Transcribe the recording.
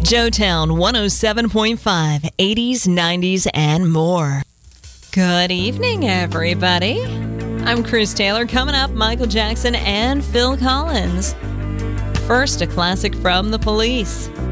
Joetown 107.5, 80s, 90s, and more. Good evening, everybody. I'm Chris Taylor. Coming up, Michael Jackson and Phil Collins. First, a classic from The Police,